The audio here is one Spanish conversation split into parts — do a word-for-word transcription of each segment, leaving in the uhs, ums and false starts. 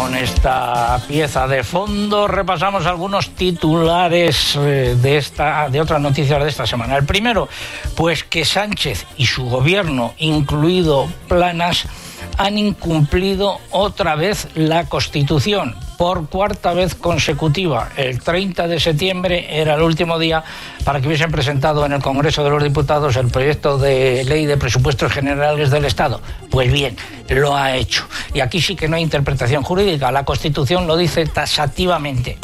con esta pieza de fondo repasamos algunos titulares de esta, de otras noticias de esta semana. El primero, pues que Sánchez y su gobierno, incluido Planas, han incumplido otra vez la Constitución por cuarta vez consecutiva. El treinta de septiembre era el último día para que hubiesen presentado en el Congreso de los Diputados el proyecto de ley de presupuestos generales del Estado. Pues bien, lo ha hecho. Y aquí sí que no hay interpretación jurídica. La Constitución lo dice taxativamente.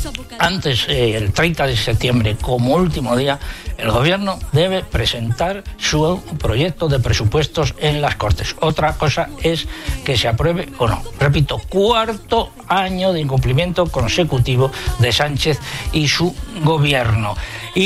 Antes, eh, el treinta de septiembre, como último día, el Gobierno debe presentar su proyecto de presupuestos en las Cortes. Otra cosa es que se apruebe o no. Repito, cuarto año de incumplimiento consecutivo de Sánchez y su Gobierno.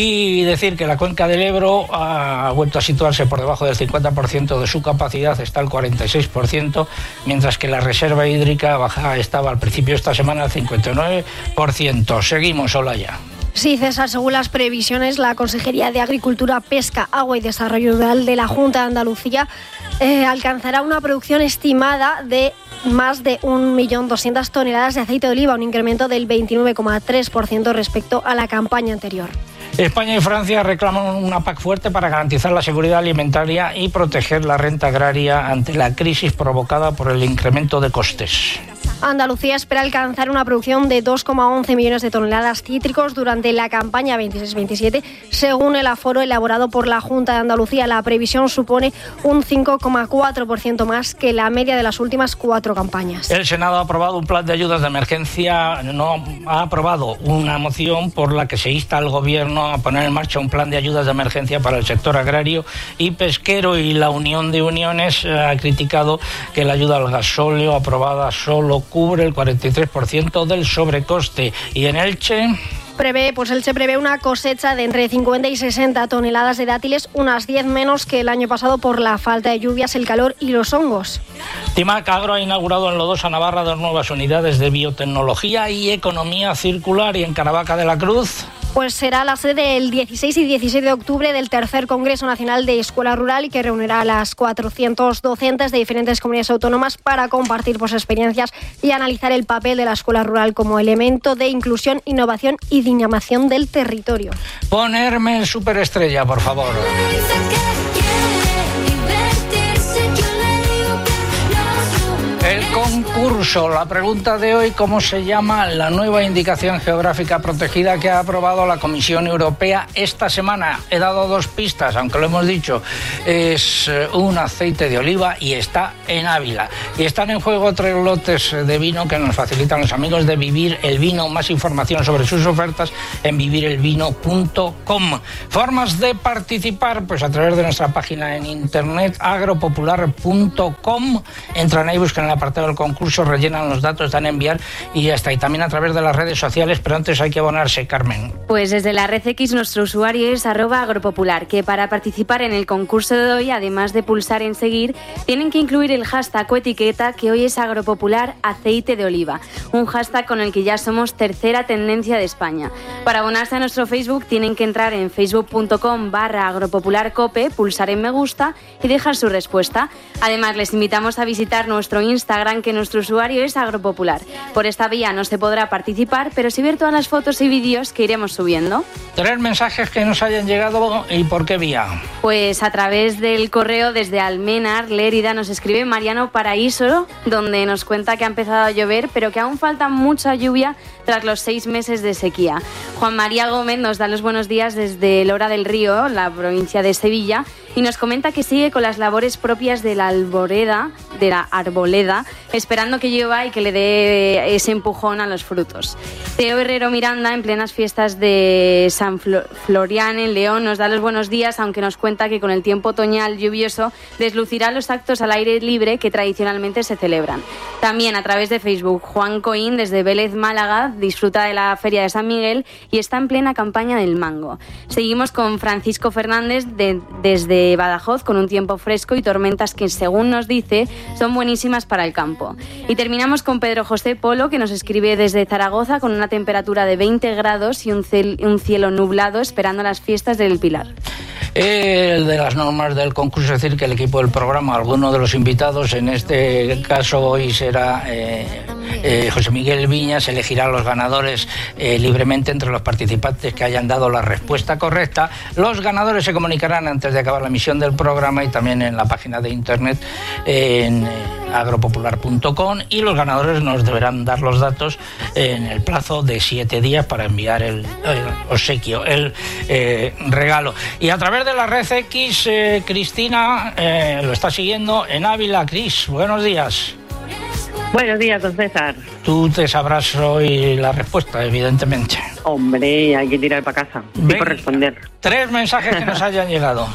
Y decir que la cuenca del Ebro ha vuelto a situarse por debajo del cincuenta por ciento de su capacidad, está al cuarenta y seis por ciento, mientras que la reserva hídrica baja, estaba al principio de esta semana al cincuenta y nueve por ciento. Seguimos, Olaya. Sí, César, según las previsiones, la Consejería de Agricultura, Pesca, Agua y Desarrollo Rural de la Junta de Andalucía eh, alcanzará una producción estimada de más de un millón doscientas toneladas de aceite de oliva, un incremento del veintinueve coma tres por ciento respecto a la campaña anterior. España y Francia reclaman una P A C fuerte para garantizar la seguridad alimentaria y proteger la renta agraria ante la crisis provocada por el incremento de costes. Andalucía espera alcanzar una producción de dos coma once millones de toneladas cítricos durante la campaña veintiséis veintisiete, según el aforo elaborado por la Junta de Andalucía. La previsión supone un cinco coma cuatro por ciento más que la media de las últimas cuatro campañas. El Senado ha aprobado un plan de ayudas de emergencia, no ha aprobado una moción por la que se insta al Gobierno a poner en marcha un plan de ayudas de emergencia para el sector agrario y pesquero, y la Unión de Uniones ha criticado que la ayuda al gasóleo aprobada solo cubre el cuarenta y tres por ciento del sobrecoste. Y en Elche... Prevé, pues Elche prevé una cosecha de entre cincuenta y sesenta toneladas de dátiles, unas diez menos que el año pasado por la falta de lluvias, el calor y los hongos. Timac Agro ha inaugurado en Lodosa, Navarra, dos nuevas unidades de biotecnología y economía circular. Y en Caravaca de la Cruz... Pues será la sede el dieciséis y diecisiete de octubre del tercer Congreso Nacional de Escuela Rural, y que reunirá a las cuatrocientos docentes de diferentes comunidades autónomas para compartir pues, experiencias y analizar el papel de la escuela rural como elemento de inclusión, innovación y dinamización del territorio. Ponerme en superestrella, por favor. El concurso, la pregunta de hoy: ¿cómo se llama la nueva indicación geográfica protegida que ha aprobado la Comisión Europea esta semana? He dado dos pistas, aunque lo hemos dicho. Es un aceite de oliva y está en Ávila. Y están en juego tres lotes de vino que nos facilitan los amigos de Vivir el Vino. Más información sobre sus ofertas en vivir el vino punto com. Formas de participar, pues a través de nuestra página en internet agropopular punto com. Entran ahí, buscan la apartado del concurso, rellenan los datos, dan a enviar y ya está. Y también a través de las redes sociales, pero antes hay que abonarse, Carmen. Pues desde la Red X nuestro usuario es arroba agropopular, que para participar en el concurso de hoy, además de pulsar en seguir, tienen que incluir el hashtag o etiqueta, que hoy es agropopular aceite de oliva, un hashtag con el que ya somos tercera tendencia de España. Para abonarse a nuestro Facebook tienen que entrar en facebook punto com barra agropopularcope, pulsar en me gusta y dejar su respuesta. Además, les invitamos a visitar nuestro Instagram, que nuestro usuario es agropopular. Por esta vía no se podrá participar, pero sí ver todas las fotos y vídeos que iremos subiendo. Tres mensajes que nos hayan llegado, ¿y por qué vía? Pues a través del correo desde Almenar, Lérida, nos escribe Mariano Paraíso, donde nos cuenta que ha empezado a llover, pero que aún falta mucha lluvia tras los seis meses de sequía. Juan María Gómez nos da los buenos días desde Lora del Río, la provincia de Sevilla, y nos comenta que sigue con las labores propias de la alboreda, de la arboleda, esperando que llueva y que le dé ese empujón a los frutos. Teo Herrero Miranda, en plenas fiestas de San Florian en León, nos da los buenos días, aunque nos cuenta que con el tiempo otoñal lluvioso deslucirá los actos al aire libre que tradicionalmente se celebran. También a través de Facebook, Juan Coín, desde Vélez, Málaga, disfruta de la Feria de San Miguel y está en plena campaña del mango. Seguimos con Francisco Fernández de, desde Badajoz, con un tiempo fresco y tormentas que, según nos dice, son buenísimas para el campo. Y terminamos con Pedro José Polo, que nos escribe desde Zaragoza, con una temperatura de veinte grados y un, cel, un cielo nublado, esperando las fiestas del Pilar. El de las normas del concurso, es decir, que el equipo del programa, alguno de los invitados, en este caso hoy será eh, eh, José Miguel Viñas elegirá a los ganadores eh, libremente entre los participantes que hayan dado la respuesta correcta. Los ganadores se comunicarán antes de acabar la emisión del programa y también en la página de internet eh, en eh, agropopular punto com, y los ganadores nos deberán dar los datos en el plazo de siete días para enviar el, el obsequio, el eh, regalo. Y a través de la red X, eh, Cristina eh, lo está siguiendo en Ávila. Cris, buenos días. Buenos días, don César. Tú te sabrás hoy la respuesta, evidentemente. Hombre, hay que tirar para casa. Hay que responder. Tres mensajes que nos hayan llegado.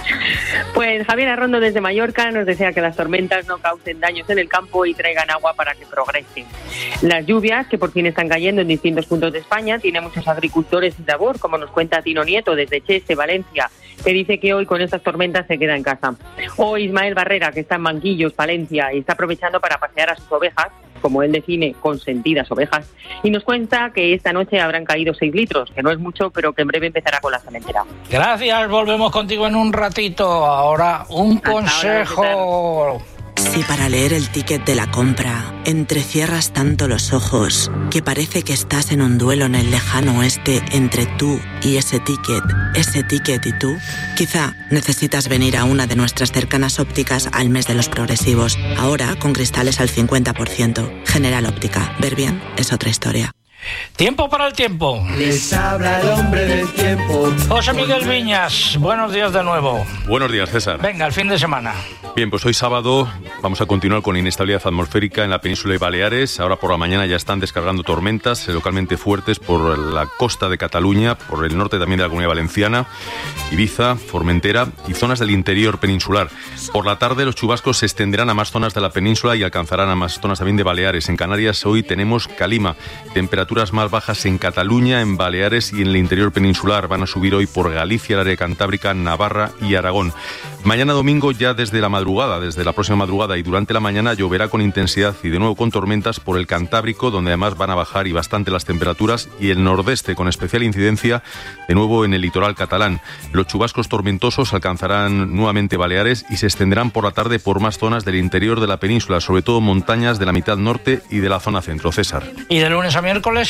Pues Javier Arrondo desde Mallorca nos desea que las tormentas no causen daños en el campo y traigan agua para que progresen. Las lluvias, que por fin están cayendo en distintos puntos de España, tienen muchos agricultores en labor, como nos cuenta Tino Nieto desde Cheste, Valencia, que dice que hoy con estas tormentas se queda en casa. O Ismael Barrera, que está en Manquillos, Valencia, y está aprovechando para pasear a sus ovejas, como él define, consentidas ovejas, y nos cuenta que esta noche habrán caído seis litros, que no es mucho, pero que en breve empezará con la sementera. Gracias, volvemos contigo en un ratito. Ahora un Hasta consejo. Ahora, si para leer el ticket de la compra entrecierras tanto los ojos que parece que estás en un duelo en el lejano oeste entre tú y ese ticket, ese ticket y tú, quizá necesitas venir a una de nuestras cercanas ópticas al mes de los progresivos. Ahora con cristales al cincuenta por ciento. General Óptica. Ver bien es otra historia. Tiempo para el tiempo. Les habla el hombre del tiempo. José Miguel Viñas, buenos días de nuevo. Buenos días, César. Venga, el fin de semana. Bien, pues hoy sábado vamos a continuar con inestabilidad atmosférica en la península de Baleares. Ahora por la mañana ya están descargando tormentas localmente fuertes por la costa de Cataluña, por el norte también de la Comunidad Valenciana, Ibiza, Formentera y zonas del interior peninsular. Por la tarde los chubascos se extenderán a más zonas de la península y alcanzarán a más zonas también de Baleares. En Canarias hoy tenemos calima, temperatura más bajas en Cataluña, en Baleares y en el interior peninsular. Van a subir hoy por Galicia, el área cantábrica, Navarra y Aragón. Mañana domingo, ya desde la madrugada, desde la próxima madrugada y durante la mañana, lloverá con intensidad y de nuevo con tormentas por el Cantábrico, donde además van a bajar y bastante las temperaturas, y el nordeste, con especial incidencia de nuevo en el litoral catalán. Los chubascos tormentosos alcanzarán nuevamente Baleares y se extenderán por la tarde por más zonas del interior de la península, sobre todo montañas de la mitad norte y de la zona centro. César. ¿Y de lunes a miércoles?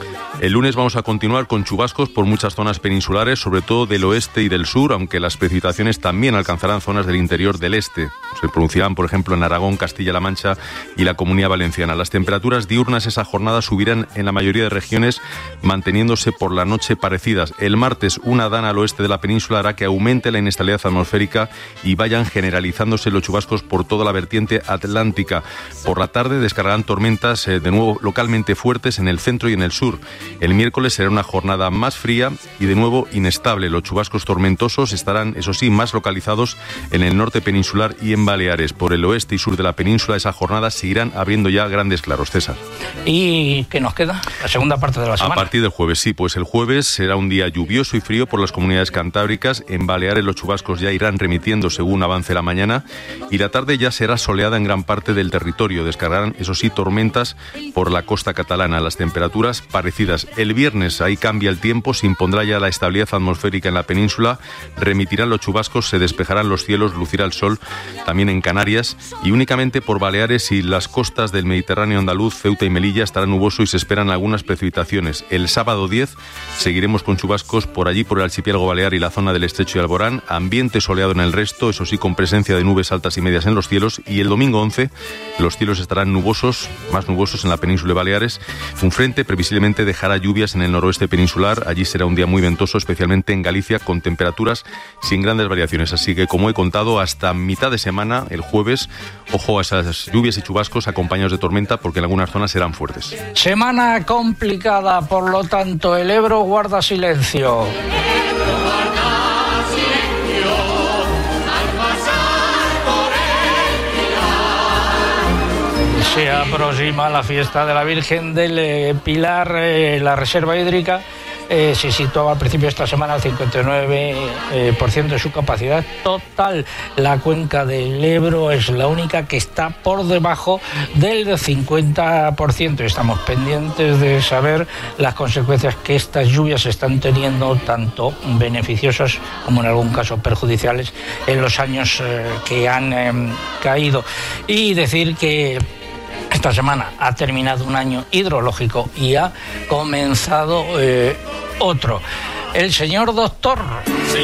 El lunes vamos a continuar con chubascos por muchas zonas peninsulares, sobre todo del oeste y del sur, aunque las precipitaciones también alcanzarán zonas del interior del este. Se producirán, por ejemplo, en Aragón, Castilla-La Mancha y la Comunidad Valenciana. Las temperaturas diurnas esa jornada subirán en la mayoría de regiones, manteniéndose por la noche parecidas. El martes, una dana al oeste de la península hará que aumente la inestabilidad atmosférica y vayan generalizándose los chubascos por toda la vertiente atlántica. Por la tarde descargarán tormentas eh, de nuevo localmente fuertes en el centro y en el sur. El miércoles será una jornada más fría y de nuevo inestable. Los chubascos tormentosos estarán, eso sí, más localizados en el norte peninsular y en Baleares. Por el oeste y sur de la península esa jornada seguirán abriendo ya grandes claros, César. ¿Y qué nos queda? La segunda parte de la semana. A partir del jueves, sí, pues el jueves será un día lluvioso y frío por las comunidades cantábricas. En Baleares los chubascos ya irán remitiendo según avance la mañana y la tarde ya será soleada en gran parte del territorio. Descargarán, eso sí, tormentas por la costa catalana. Las temperaturas parecidas. El viernes ahí cambia el tiempo, se impondrá ya la estabilidad atmosférica en la península, remitirán los chubascos, se despejarán los cielos, lucirá el sol también en Canarias y únicamente por Baleares y las costas del Mediterráneo andaluz, Ceuta y Melilla estará nuboso y se esperan algunas precipitaciones. El sábado diez seguiremos con chubascos por allí, por el archipiélago balear y la zona del Estrecho de Alborán, ambiente soleado en el resto, eso sí con presencia de nubes altas y medias en los cielos, y el domingo once los cielos estarán nubosos, más nubosos en la península de Baleares. Un frente previsiblemente dejará lluvias en el noroeste peninsular, allí será un día muy ventoso, especialmente en Galicia, con temperaturas sin grandes variaciones. Así que, como he contado, hasta mitad de semana, el jueves, ojo a esas lluvias y chubascos acompañados de tormenta, porque en algunas zonas serán fuertes. Semana complicada, por lo tanto, el Ebro guarda silencio. Se aproxima la fiesta de la Virgen del Pilar. Eh, la reserva hídrica eh, se situaba al principio de esta semana al cincuenta y nueve por ciento de su capacidad total. La cuenca del Ebro es la única que está por debajo del cincuenta por ciento. Estamos pendientes de saber las consecuencias que estas lluvias están teniendo, tanto beneficiosas como en algún caso perjudiciales, en los años eh, que han eh, caído. Y decir que esta semana ha terminado un año hidrológico y ha comenzado eh, otro. El señor doctor